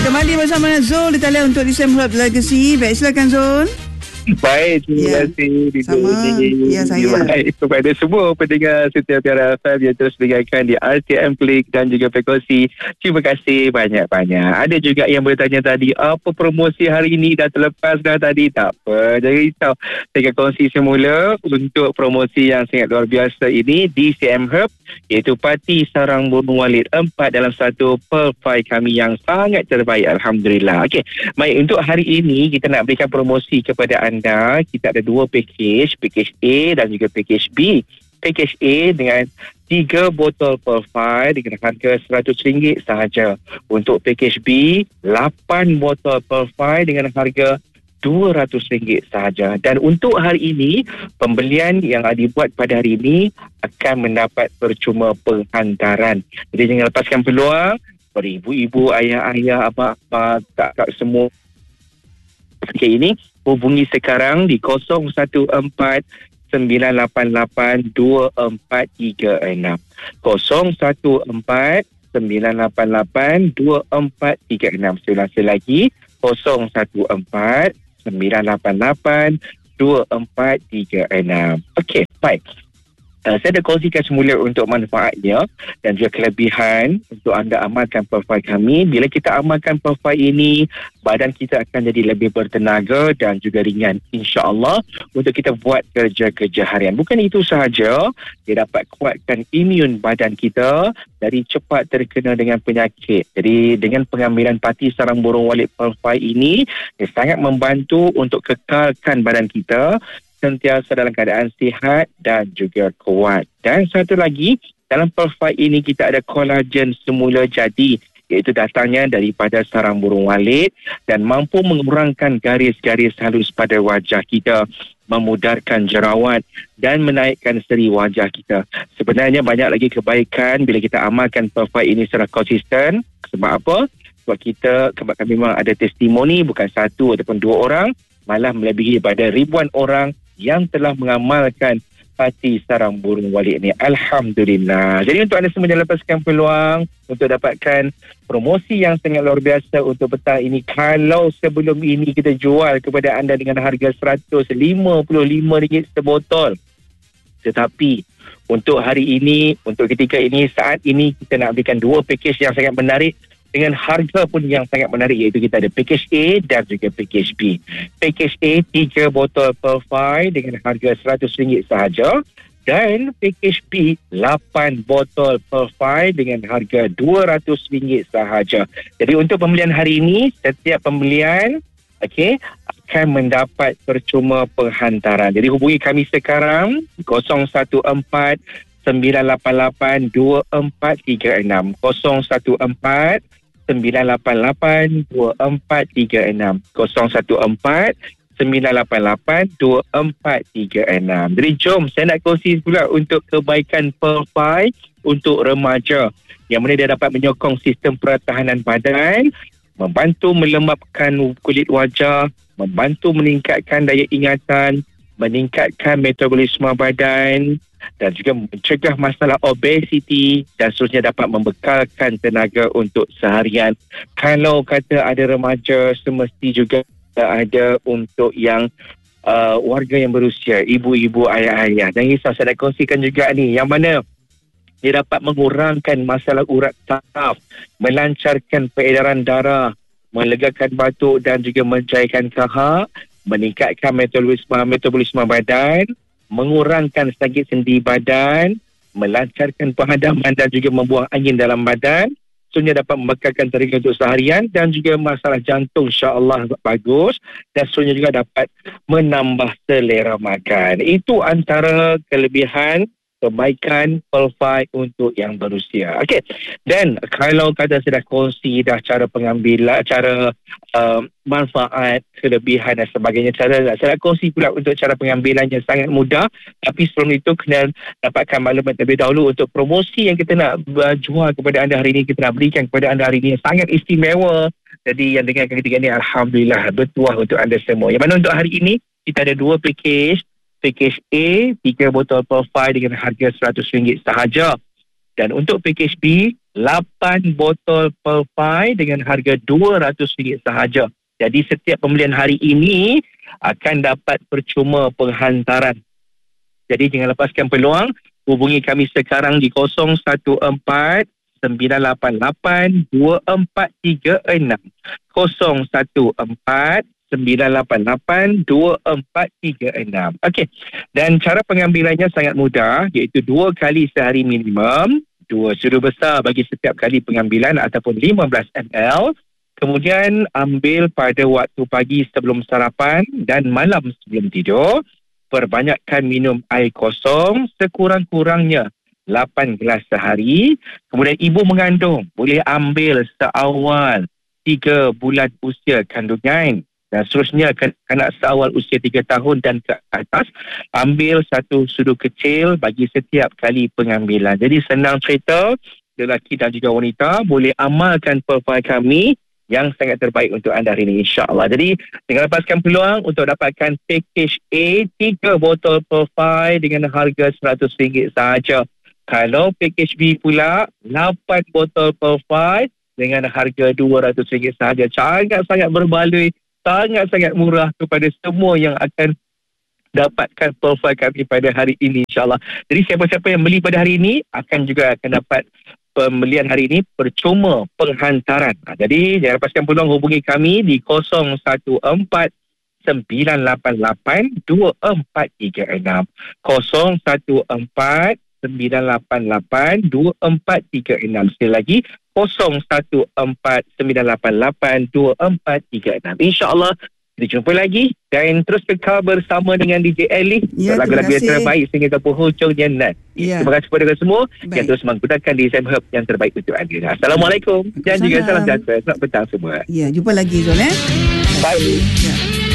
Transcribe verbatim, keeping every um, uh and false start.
Kembali bersama Zul di talian untuk di Sam Herb Legacy. Baik, silakan Zul. Baik, terima Ya. kasih. Sama. Ya, saya. Baik, kepada semua pendengar setiap Tiara F M yang terus dengarkan di R T M Klik dan juga frekuensi. Terima kasih banyak-banyak. Ada juga yang bertanya tadi, apa promosi hari ini dah terlepas dah tadi? Tak apa, jangan risau. Saya akan kongsi semula untuk promosi yang sangat luar biasa ini di C M Herb, iaitu Parti Sarang Burung Walid empat dalam satu Pearl Pie kami yang sangat terbaik. Alhamdulillah. Okey, baik, untuk hari ini kita nak berikan promosi kepada anda. Kita ada dua package, package A dan juga package B. Package A dengan tiga botol Pearl Pie dengan harga seratus ringgit sahaja. Untuk package B, lapan botol Pearl Pie dengan harga dua ratus ringgit sahaja. Dan untuk hari ini, pembelian yang dibuat pada hari ini akan mendapat percuma penghantaran. Jadi jangan lepaskan peluang. Ibu-ibu, ayah-ayah, abang-abang, kakak semua okay, ini hubungi sekarang di kosong satu empat sembilan lapan lapan dua empat tiga enam kosong satu empat sembilan lapan lapan dua empat tiga enam. Saya ulang lagi, kosong satu empat sembilan lapan lapan dua empat tiga enam. Okey, baik. Uh, saya dah kongsikan semula untuk manfaatnya dan juga kelebihan untuk anda amalkan profil kami. Bila kita amalkan profil ini, badan kita akan jadi lebih bertenaga dan juga ringan, insya-Allah, untuk kita buat kerja-kerja harian. Bukan itu sahaja, dia dapat kuatkan imun badan kita dari cepat terkena dengan penyakit. Jadi dengan pengambilan Parti Sarang Burung Walid profil ini, dia sangat membantu untuk kekalkan badan kita sentiasa dalam keadaan sihat dan juga kuat. Dan satu lagi, dalam profil ini kita ada kolagen semula jadi, iaitu datangnya daripada sarang burung walid dan mampu mengurangkan garis-garis halus pada wajah kita, memudarkan jerawat dan menaikkan seri wajah kita. Sebenarnya banyak lagi kebaikan bila kita amalkan profil ini secara konsisten. Sebab apa? Sebab kita, sebab kami memang ada testimoni, bukan satu ataupun dua orang, malah melebihi daripada ribuan orang yang telah mengamalkan Parti Sarang Burung Walid ini. Alhamdulillah. Jadi untuk anda semua jangan lepaskan peluang untuk dapatkan promosi yang sangat luar biasa untuk petang ini. Kalau sebelum ini kita jual kepada anda dengan harga seratus lima puluh lima ringgit sebotol. Tetapi untuk hari ini, untuk ketika ini, saat ini kita nak berikan dua package yang sangat menarik dengan harga pun yang sangat menarik, iaitu kita ada package A dan juga package B. Package A, tiga botol Pearl Pie dengan harga seratus ringgit sahaja, dan package B, lapan botol Pearl Pie dengan harga dua ratus ringgit sahaja. Jadi untuk pembelian hari ini, setiap pembelian okay, akan mendapat percuma penghantaran. Jadi hubungi kami sekarang kosong satu empat sembilan lapan lapan dua empat tiga enam kosong satu empat sembilan lapan lapan dua empat tiga enam kosong satu empat sembilan lapan lapan dua empat tiga enam. Jadi jom saya nak kongsi pula untuk kebaikan Pearl Pie untuk remaja, yang mana dia dapat menyokong sistem pertahanan badan, membantu melembapkan kulit wajah, membantu meningkatkan daya ingatan, meningkatkan metabolisme badan dan juga mencegah masalah obesiti dan seterusnya, dapat membekalkan tenaga untuk seharian. Kalau kata ada remaja, semesti juga ada untuk yang uh, warga yang berusia, ibu-ibu, ayah-ayah. Dan risau, saya nak kongsikan juga ni, yang mana dia dapat mengurangkan masalah urat saraf, melancarkan peredaran darah, melegakan batuk dan juga mencairkan kahak, meningkatkan metabolisme metabolisme badan, mengurangkan sakit sendi badan, melancarkan penghadaman dan juga membuang angin dalam badan. Seterusnya dapat membekalkan tenaga untuk seharian dan juga masalah jantung insya-Allah bagus, dan seterusnya juga dapat menambah selera makan. Itu antara kelebihan kebaikan Pearl Pie untuk yang berusia. Okey. Dan kalau kata saya dah kongsi dah cara pengambilan, cara uh, manfaat, kelebihan dan sebagainya, cara saya nak kongsi pula untuk cara pengambilannya sangat mudah. Tapi sebelum itu kena dapatkan maklumat terlebih dahulu untuk promosi yang kita nak uh, jual kepada anda hari ini, kita nak berikan kepada anda hari ini yang sangat istimewa. Jadi yang dengarkan ketika ini, alhamdulillah, bertuah untuk anda semua. Yang mana untuk hari ini kita ada dua package. Package A, tiga botol Pearl Pie dengan harga seratus ringgit sahaja. Dan untuk package B, lapan botol Pearl Pie dengan harga dua ratus ringgit sahaja. Jadi setiap pembelian hari ini akan dapat percuma penghantaran. Jadi jangan lepaskan peluang. Hubungi kami sekarang di kosong satu empat sembilan lapan lapan dua empat tiga enam. kosong satu empat sembilan lapan lapan dua empat tiga enam. Okey. Dan cara pengambilannya sangat mudah, iaitu dua kali sehari minimum, dua sudu besar bagi setiap kali pengambilan ataupun lima belas mililiter. Kemudian ambil pada waktu pagi sebelum sarapan dan malam sebelum tidur. Perbanyakkan minum air kosong sekurang-kurangnya lapan gelas sehari. Kemudian ibu mengandung boleh ambil seawal tiga bulan usia kandungan. Dan seterusnya kanak seawal usia tiga tahun dan ke atas, ambil satu sudu kecil bagi setiap kali pengambilan. Jadi senang cerita, lelaki dan juga wanita boleh amalkan profil kami yang sangat terbaik untuk anda hari ini, insyaAllah. Jadi jangan lepaskan peluang untuk dapatkan package A, tiga botol profil dengan harga seratus ringgit sahaja. Kalau package B pula, lapan botol profil dengan harga dua ratus ringgit sahaja. Sangat-sangat berbaloi, sangat-sangat murah kepada semua yang akan dapatkan profil kami pada hari ini, insyaAllah. Jadi siapa-siapa yang beli pada hari ini akan juga akan dapat pembelian hari ini percuma penghantaran. Ha, jadi jangan lepaskan peluang, hubungi kami di kosong satu empat sembilan lapan lapan dua empat tiga enam. kosong satu empat sembilan lapan lapan dua empat tiga enam. Sekali lagi kosong satu empat sembilan lapan lapan dua empat tiga enam. InsyaAllah kita jumpa lagi dan terus kekal bersama dengan D J Ellie. Ya, lagu-lagu yang terbaik sehingga ke penghujungnya nanti. Ya. Terima kasih kepada semua Baik. yang terus menggunakan D J Hub yang terbaik untuk anda. Assalamualaikum dan juga salam sejahtera. Selamat petang semua. Ya, jumpa lagi Zul eh. Bye. Ya.